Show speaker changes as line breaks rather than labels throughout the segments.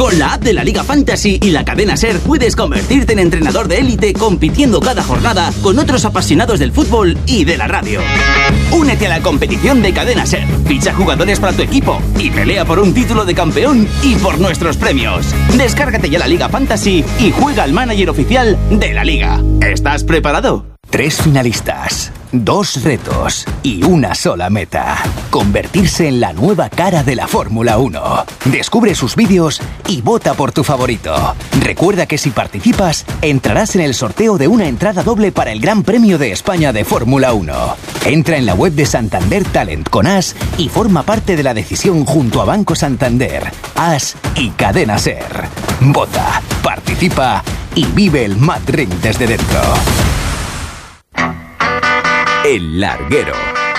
Con la app de la Liga Fantasy y la cadena SER puedes convertirte en entrenador de élite compitiendo cada jornada con otros apasionados del fútbol y de la radio. Únete a la competición de cadena SER, ficha jugadores para tu equipo y pelea por un título de campeón y por nuestros premios. Descárgate ya la Liga Fantasy y juega al manager oficial de la Liga. ¿Estás preparado?
3 finalistas, 2 retos y una sola meta: convertirse en la nueva cara de la Fórmula 1. Descubre sus vídeos y vota por tu favorito. Recuerda que si participas, entrarás en el sorteo de una entrada doble para el Gran Premio de España de Fórmula 1. Entra en la web de Santander Talent con As y forma parte de la decisión junto a Banco Santander, As y Cadena SER. Vota, participa y vive el Mad Ring desde dentro.
El Larguero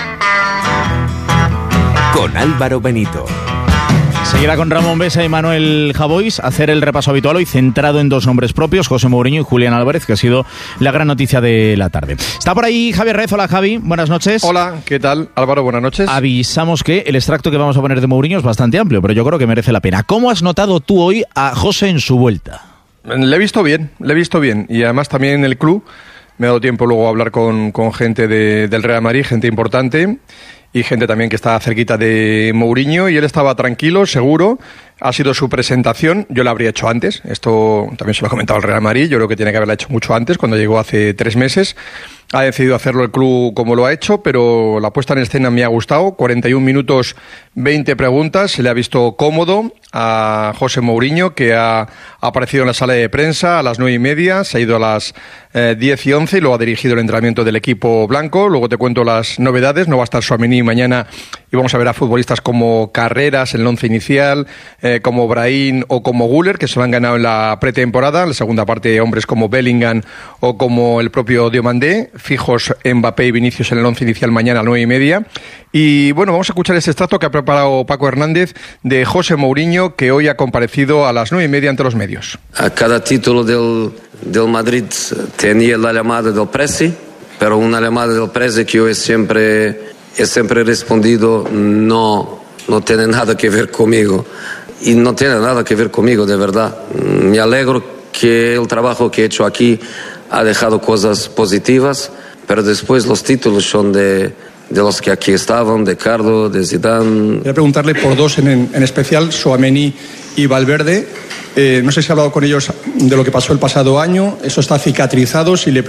con Álvaro Benito.
Seguirá con Ramón Besa y Manuel Javois hacer el repaso habitual hoy centrado en 2 nombres propios, José Mourinho y Julián Álvarez, que ha sido la gran noticia de la tarde. Está por ahí Javier Rez. Hola, Javi, buenas noches.
Hola, ¿qué tal? Álvaro, buenas noches.
Avisamos que el extracto que vamos a poner de Mourinho es bastante amplio, pero yo creo que merece la pena. ¿Cómo has notado tú hoy a José en su vuelta?
Le he visto bien y además también en el club me ha dado tiempo luego a hablar con gente del Real Madrid, gente importante y gente también que está cerquita de Mourinho, y él estaba tranquilo, seguro. Ha sido su presentación, yo la habría hecho antes, esto también se lo ha comentado el Real Madrid, yo creo que tiene que haberla hecho mucho antes, cuando llegó hace 3 meses. Ha decidido hacerlo el club como lo ha hecho, pero la puesta en escena me ha gustado. 41 minutos, 20 preguntas, se le ha visto cómodo a José Mourinho, que ha aparecido en la sala de prensa a las 9:30, se ha ido a las 10:11 y luego ha dirigido el entrenamiento del equipo blanco. Luego te cuento las novedades, no va a estar Tchouaméni mañana y vamos a ver a futbolistas como Carreras en el 11 inicial, como Brahim o como Güler, que se lo han ganado en la pretemporada. En la segunda parte, hombres como Bellingham o como el propio Diomandé. Fijos Mbappé y Vinicius en el 11 inicial mañana a las 9:30. Y bueno, vamos a escuchar este extracto que ha preparado Paco Hernández de José Mourinho, que hoy ha comparecido a las 9:30 ante los medios.
A cada título del Madrid tenía la llamada del Presi, pero una llamada del Presi que yo he siempre respondido no tiene nada que ver conmigo. Y no tiene nada que ver conmigo, de verdad. Me alegro que el trabajo que he hecho aquí ha dejado cosas positivas, pero después los títulos son de los que aquí estaban, de Carlo, de Zidane.
Voy a preguntarle por 2 en especial, Tchouaméni y Valverde. No sé si ha hablado con ellos de lo que pasó el pasado año. ¿Eso está cicatrizado? Si le